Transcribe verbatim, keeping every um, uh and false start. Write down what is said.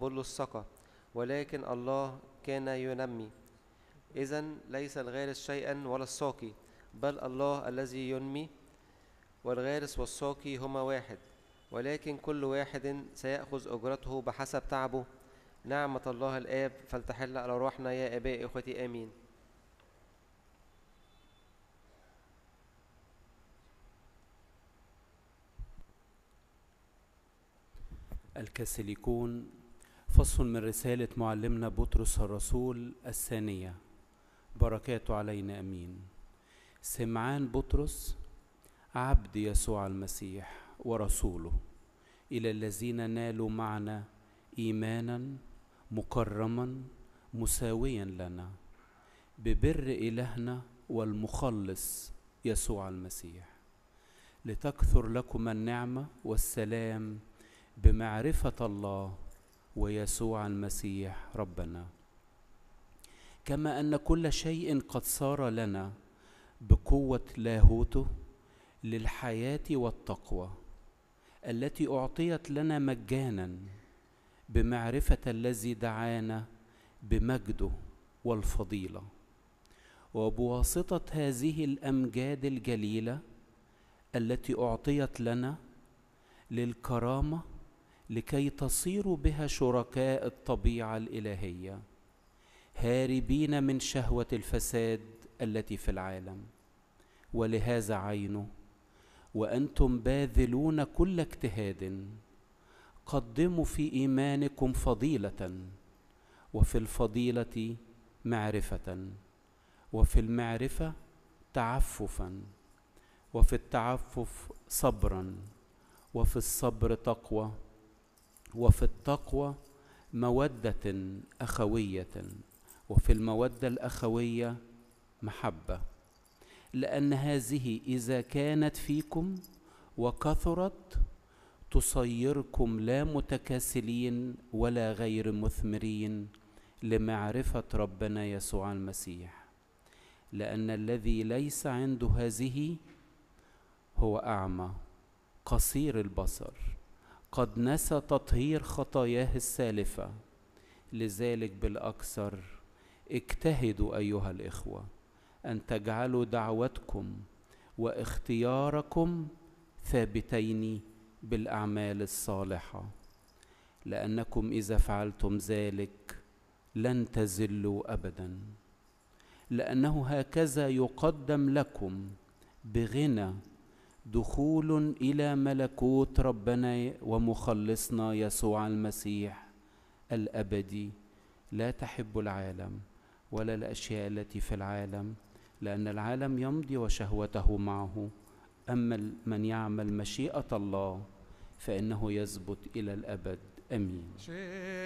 كل السقى، ولكن الله كان ينمي. إذن ليس الغارس شيئا ولا الساقي، بل الله الذي ينمي، والغارس والساقي هما واحد، ولكن كل واحد سيأخذ أجرته بحسب تعبه. نعمة الله الآب فلتحل على روحنا يا آباء إخوتي، آمين. الكاثوليكون، فصل من رسالة معلمنا بطرس الرسول الثانية، بركاته علينا أمين. سمعان بطرس عبد يسوع المسيح ورسوله، إلى الذين نالوا معنا إيمانا مكرما مساويا لنا ببر إلهنا والمخلص يسوع المسيح، لتكثر لكم النعمة والسلام بمعرفة الله ويسوع المسيح ربنا، كما أن كل شيء قد صار لنا بقوة لاهوته للحياة والتقوى التي أعطيت لنا مجانا بمعرفة الذي دعانا بمجده والفضيلة، وبواسطة هذه الأمجاد الجليلة التي أعطيت لنا للكرامة لكي تصيروا بها شركاء الطبيعة الإلهية، هاربين من شهوة الفساد التي في العالم. ولهذا عينه وأنتم باذلون كل اجتهاد قدموا في إيمانكم فضيلة، وفي الفضيلة معرفة، وفي المعرفة تعففا، وفي التعفف صبرا، وفي الصبر تقوى، وفي التقوى مودة أخوية، وفي المودة الأخوية محبة، لأن هذه إذا كانت فيكم وكثرت تصيركم لا متكاسلين ولا غير مثمرين لمعرفة ربنا يسوع المسيح، لأن الذي ليس عنده هذه هو أعمى قصير البصر، قد نسى تطهير خطاياه السالفة. لذلك بالأكثر اجتهدوا أيها الإخوة أن تجعلوا دعوتكم واختياركم ثابتين بالأعمال الصالحة، لأنكم إذا فعلتم ذلك لن تزلوا أبدا، لأنه هكذا يقدم لكم بغنى دخول إلى ملكوت ربنا ومخلصنا يسوع المسيح الأبدي. لا تحب العالم ولا الأشياء التي في العالم، لأن العالم يمضي وشهوته معه، أما من يعمل مشيئة الله فإنه يثبت إلى الأبد. آمين.